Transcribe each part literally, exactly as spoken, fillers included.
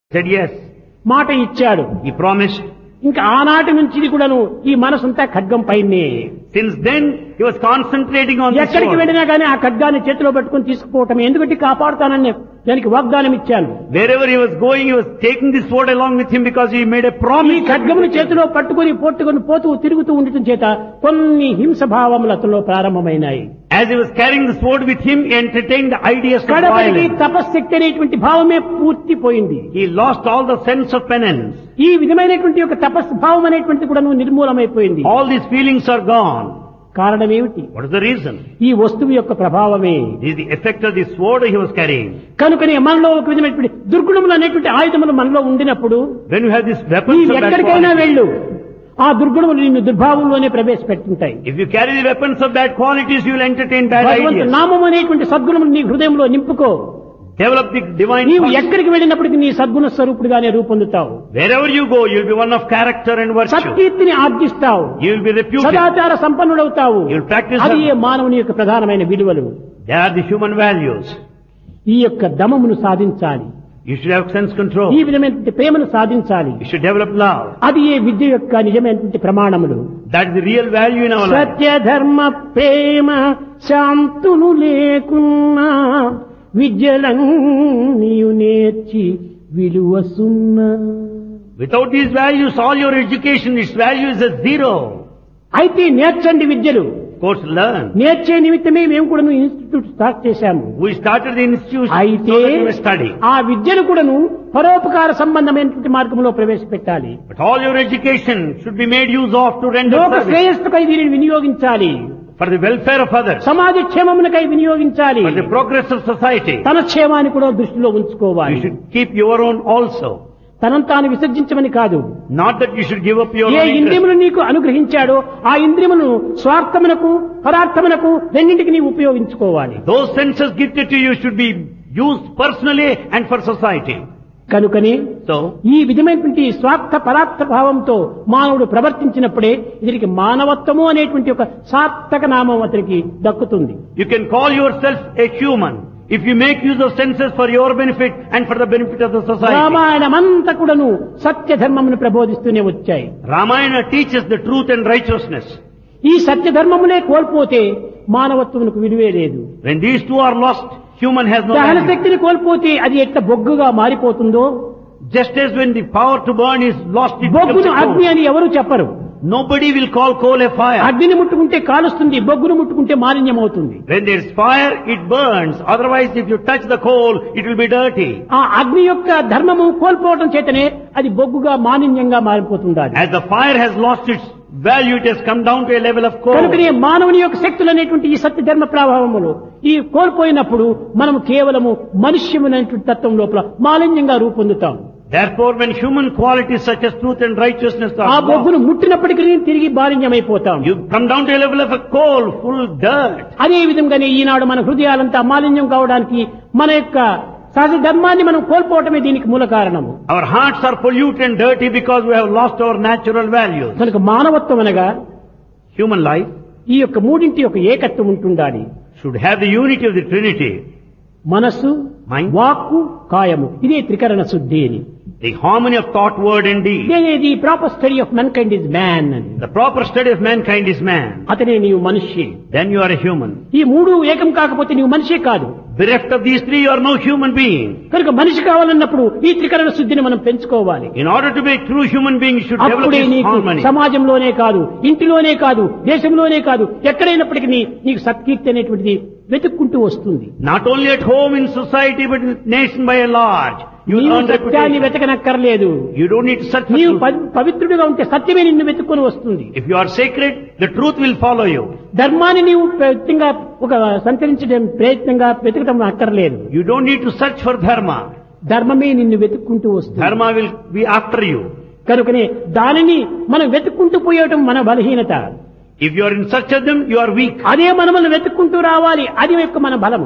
Said yes. మాట ఇచ్చాడు. He promised. ఇంకా ఆనాటి నుంచి ఇది కూడాను ఈ మనసంతా ఖడ్గం పైనే. Since then, he was concentrating on this ఎక్కడికి sword. వెళ్ళినా కానీ ఆ ఖడ్గాన్ని చేతిలో పట్టుకుని తీసుకుపోవటం, ఎందుకంటే కాపాడుతానని దానికి వాగ్దానం ఇచ్చాను. Wherever he was going, he was taking this sword along with him because he made a ఈ promise. ఖడ్గమును చేతిలో పట్టుకుని పోట్టుకుని పోతూ తిరుగుతూ ఉండటం చేత కొన్ని హింస భావములు అతనిలో ప్రారంభమైనాయి. As he was carrying the sword with him, he entertained the ideas of కడపటికి violence. తపశ్శక్తి అనేటువంటి భావమే పూర్తిపోయింది. He lost all the sense of penance. ఈ విధమైనటువంటి యొక్క తపస్సు భావం అనేటువంటి కూడా నిర్మూలమైపోయింది. All these feelings are gone. కారణం ఏమిటి? What is the reason? ఈ వస్తువు యొక్క ప్రభావమే. This is the effect of the sword he was carrying. కనుకనే మనలో ఒక విధమైనటువంటి దుర్గుణములు అనేటువంటి ఆయుధములు మనలో ఉండినప్పుడు When you have these నీవు weapons of bad ఎక్కడికైనా quality, వెళ్ళు, ఆ దుర్గుణములు నిన్ను దుర్భావంలోనే ప్రవేశపెట్టుంటాయి. if you carry the weapons of bad qualities, you will entertain bad భగవంతు ideas. నామం అనేటువంటి సద్గుణములు నీ హృదయంలో నింపుకో. Develop the divine నీవు thoughts. ఎక్కడికి వెళ్ళినప్పటికీ నీ సద్గుణ స్వరూపుడుగానే రూపొందుతావు. Wherever you go, you will be one of character and virtue. సత్కీర్తిని ఆర్జిస్తావు. You will be reputed. సదాచార సంపన్నుడవుతావు. You will practice అది them. ఏ మానవుని యొక్క ప్రధానమైన విలువలు. They are the human values. ఈ యొక్క దమమును సాధించాలి. You should have sense control. ఈ విధమైనటువంటి ప్రేమను సాధించాలి. You should develop love. అది ఏ విద్య యొక్క నిజమైనటువంటి ప్రమాణములు. That is the real value in our life. సత్య ధర్మ ప్రేమ శాంతును లేకున్నా విద్యలన్నీయు నేర్చి విలువ సున్నా. Without these values, all your education, its value is a zero. అయితే నేర్చండి విద్యలు. Of course, learn. నేర్చే నిమిత్తమే మేము కూడా ఇన్స్టిట్యూట్ స్టార్ట్ చేశాము. We started the institute అయితే so that we may study. ఆ విద్యను కూడాను పరోపకార సంబంధమైనటువంటి మార్గంలో ప్రవేశపెట్టాలి. But all your education should be made use of to render లోక service శ్రేయస్సుకై దీనిని వినియోగించాలి. for the welfare of others, సమాజ క్షేమమునకై వినియోగించాలి. for the progress of society. తన క్షేమాన్ని కూడా దృష్టిలో ఉంచుకోవాలి. You should keep your own also. తనను తాను విసర్జించమని కాదు. Not that you should give up your A own interest. ఇంద్రియములు నీకు అనుగ్రహించాడో ఆ ఇంద్రియములను స్వార్థమునకు పరార్థమునకు రెండింటికి నీవు ఉపయోగించుకోవాలి. Those senses gifted to you should be used personally and for society. కనుకని So, ఈ విధమైనటువంటి స్వార్థ పరార్థ భావంతో మానవుడు ప్రవర్తించినప్పుడే ఇతనికి మానవత్వము అనేటువంటి ఒక సార్థక నామం అతనికి దక్కుతుంది. you can call yourself a human if you make use of senses for your benefit and for the benefit of the society. రామాయణమంతా కూడాను సత్య ధర్మమును ప్రబోధిస్తూనే వచ్చాయి. Ramayana teaches the truth and righteousness. ఈ సత్య ధర్మములే కోల్పోతే మానవత్వమునకు విలువే లేదు. When these two are lost, human has no దహన value. శక్తిని కోల్పోతే అది ఎట్ట బొగ్గుగా మారిపోతుందో, Just as when the power to burn is lost, it becomes బొగ్గును a అగ్ని coal. అని ఎవరు చెప్పరు. Nobody will call coal a fire. అగ్నిని ముట్టుకుంటే కాలుస్తుంది, బొగ్గును ముట్టుకుంటే మాలిన్యం అవుతుంది. When there is fire, it burns. Otherwise, if you touch the coal, it will be dirty. ఆ అగ్ని యొక్క ధర్మము కోల్పోవటం చేతనే అది బొగ్గుగా మాలిన్యంగా మారిపోతుంది. As the fire has lost its value, it has come down to a level of coal. కనుకనే మానవుని యొక్క శక్తులు అనేటువంటి ఈ సత్య ధర్మ ప్రభావములు ఈ కోల్పోయినప్పుడు మనం కేవలము మనుష్యమైనటువంటి తత్వం లోపల మాలిన్యంగా రూపొందుతాం. Therefore, when human qualities such as truth and righteousness ఆ are lost, బొగ్గును ముట్టినప్పటికీ తిరిగి మాలిన్యమైపోతాం. you come down to a level of a coal, full dirt. అదే విధంగానే ఈనాడు మన హృదయాలంతా మాలిన్యం కావడానికి మన యొక్క సహజ ధర్మాన్ని మనం కోల్పోవటమే దీనికి మూల కారణము. Our hearts are polluted and dirty because we have lost our natural values. కనుక మానవత్వం అనగా Human life ఈ యొక్క మూడింటి యొక్క ఏకత్వం ఉంటుండాలి. should have the unity of the Trinity. మనస్సు, Mind. వాక్కు, కాయము, ఇదే త్రికరణ శుద్ధి అని. The harmony of thought, word and deed. ఇదే the proper study of men kind is man అని. The proper study of mankind is man. అతనే నీవు మనిషి. Then you are a human. ఈ మూడు ఏకం కాకపోతే నీవు మనిషే కాదు. Bereft of these three, you are no human being. కనుక మనిషి కావాలన్నప్పుడు ఈ త్రికరణ శుద్ధిని మనం పెంచుకోవాలి. In order to be a true human being, you should develop అప్పుడే this నీకు harmony. సమాజంలోనే కాదు, ఇంటిలోనే కాదు, దేశంలోనే కాదు, ఎక్కడైనప్పటికీ నీకు సత్కీర్తి అనేటువంటిది వెతుక్కుంటూ వస్తుంది. Not only at home in society, but in nation by and large. You will నీవు earn సత్యాన్ని reputation. వెతకనక్కర్లేదు. You don't need to search for నీవు truth. పవి- పవిత్రుడిగా ఉంటే సత్యమే నిన్ను వెతుక్కొని వస్తుంది. If you are sacred, the truth will follow you. ధర్మాన్ని నీవు ప్రయత్నంగా ఒక సంచరించడం ప్రయత్నంగా వెతకటం అక్కర్లేదు. You don't need to search for dharma. ధర్మమే నిన్ను వెతుక్కుంటూ వస్తుంది. Dharma will be after you. కనుకనే దానిని మనం వెతుక్కుంటూ పోయటం మన బలహీనత. If you are in search of them, you are weak. అదే మనల్ని వెతుక్కుంటూ రావాలి, అది యొక్క మన బలము.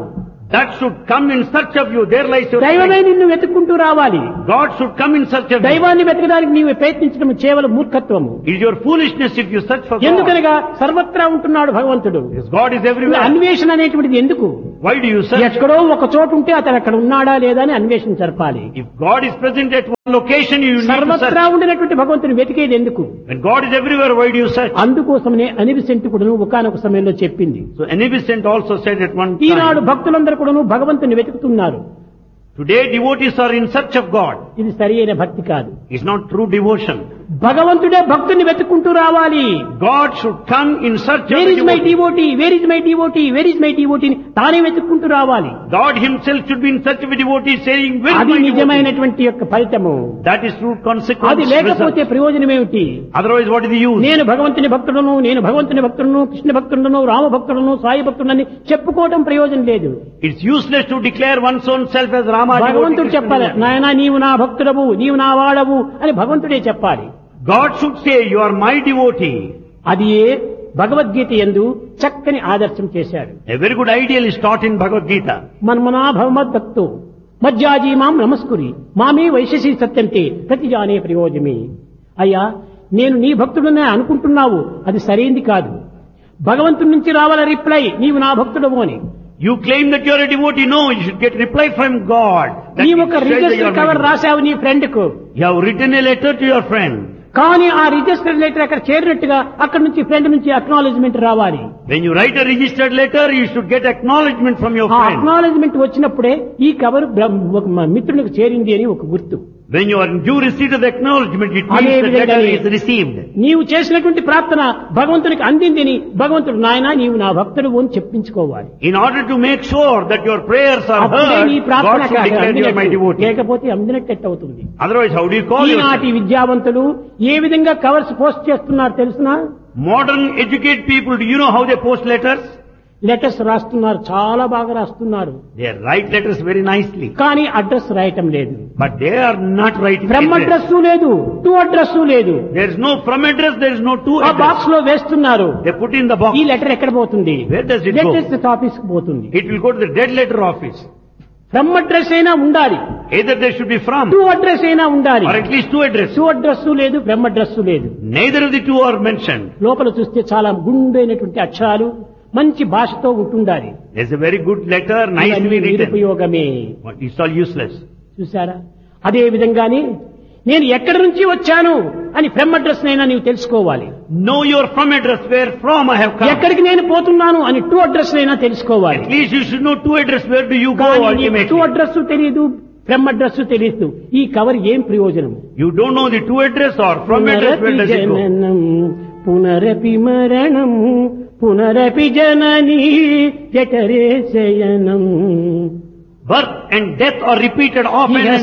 that should come in search of you. There lies your దైవమే strength. నిన్ను వెతుక్కుంటూ రావాలి. God should come in search of you. దైవాన్ని వెతకడానికి నీవు ప్రయత్నించడం కేవలం మూర్ఖత్వము. It is your foolishness if you search for God. ఎందుకనగా సర్వత్రా ఉంటున్నాడు భగవంతుడు. Because God is everywhere. అన్వేషణ అనేటువంటిది ఎందుకు? Why do you search? ఎక్కడో ఒక చోటు ఉంటే అతను అక్కడ ఉన్నాడా లేదా అని అన్వేషణ జరపాలి. If God is present at one location, you need to సర్వత్రా search. ఉండినటువంటి భగవంతుని వెతికేది ఎందుకు? When God is everywhere, why do you search? అందుకోసమనే అనివిసెంట్ కూడాను ఒకానొక సమయంలో చెప్పింది. So Anibiscent also said at one Eenadu time, భక్తులందరూ కూడాను భగవంతుని వెతుకుతున్నారు. today devotees are in search of God. ఇది సరి అయిన భక్తి కాదు. It's not true devotion. భగవంతుడే భక్తుని వెతుక్కుంటూ రావాలి. God should come in search of wear the is my devotee. Devotee, where is my devotee, where is my devotee తానే వెతుక్కుంటూ రావాలి. God himself should be in search of a devotee saying, where is అది my devotee? నిజమైనటువంటి యొక్క ఫలితము. That is true consequence. అది లేకపోతే result. ప్రయోజనం ఏమిటి? Otherwise what is the use? నేను భగవంతుని భక్తుడను, నేను భగవంతుని భక్తుడను, కృష్ణ భక్తుడను, రామ భక్తుడను, సాయి భక్తుడని చెప్పుకోవటం ప్రయోజనం లేదు. It's useless to declare one's own self as Rama devotee. భగవంతుడు Krishna చెప్పాలి, devotee. నాయనా నీవు నా భక్తుడవు, నీవు నా వాడవు అని భగవంతుడే చెప్పాలి. God should say, you are my devotee. అది భగవద్గీత యందు చక్కని ఆదర్శం చేశాడు. A very good ideal is taught in Bhagavad Gita. మన్మనా భగవద్భక్తో మజ్జాజీ మాం నమస్కురి మామే వైశసి సత్యంతే ప్రతిజానే ప్రయోజమే. అయ్యా నేను నీ భక్తుడనే అనుకుంటున్నావు, అది సరైంది కాదు. భగవంతుడి నుంచి రావాల రిప్లై, నీవు నా భక్తుడవు అని. You claim that you are a devotee. No, you should get reply from God. That నీ it ఒక says that you register are my cover devotee. రాశావు నీ ఫ్రెండ్ కు, You have written a letter to your friend. కానీ ఆ register letter అక్కడ చేరినట్టుగా అక్కడ నుంచి friend నుంచి అక్నాలెడ్జ్మెంట్ రావాలి. When you write a registered letter, you should get acknowledgement from your ఆ friend. అక్నాలెడ్జ్మెంట్ వచ్చినప్పుడే ఈ కవర్ ఒక మిత్రునికి చేరింది అని ఒక గుర్తు. When you are in due receipt of the acknowledgement, it అదే means the letter విధంగానే is received. నీవు చేసినటువంటి ప్రార్థన భగవంతునికి అందింది అని భగవంతుడు నాయనా నీవు నా భక్తుడు అని చెప్పించుకోవాలి. In order to make sure that your prayers are అప్పుడే నీ heard, ప్రార్థన God should declare you are my అందినట్టు. devotee. లేకపోతే అందినట్టు అవుతుంది. Otherwise, how do you call ఈనాటి yourself? విద్యావంతులు ఏ విధంగా కవర్స్ పోస్ట్ చేస్తున్నారు తెలుసునా? Modern educated people, do you know how they post letters? Letters రాస్తున్నారు, చాలా బాగా రాస్తున్నారు, They write letters very nicely. కానీ అడ్రస్ రాయటం లేదు. But they are not writing from address. Address లేదు, టు అడ్రస్ లేదు. There is no from address, there is no to ఆ address. బాక్స్ లో వేస్తున్నారు. They put in the box. ఈ letter ఎక్కడ పోతుంది? Where does it go? Letters office కు పోతుంది. It will go to the dead letter office. From address అయినా ఉండాలి, Either there should be from, to address అయినా ఉండాలి. or at least to address. To address లేదు, from address లేదు. Neither of the two are mentioned. లోపల చూస్తే చాలా గుండైనటువంటి అక్షరాలు మంచి భాషతో ఉంటుండాలి. There's a very good letter, nicely ఇవన్నీ written. నిరుపయోగమే. But it's all useless. చూసారా? అదే విధంగానే నేను ఎక్కడి నుంచి వచ్చాను అని ఫ్రమ్ అడ్రస్ నైనా నీవు తెలుసుకోవాలి. Know your from address, where from I have come. ఎక్కడికి నేను పోతున్నాను అని టు అడ్రస్ నైనా తెలుసుకోవాలి. At least you should know to address, where do you go కానీ టు ultimately. అడ్రస్ తెలియదు, ఫ్రమ్ అడ్రస్ తెలియదు. ఈ కవర్ ఏం ప్రయోజనం? You don't know the to address or from address, where does it go? జననం పునరపి మరణం పునరపి జననీ జఠరే శయనం. Birth and death are repeated often He has and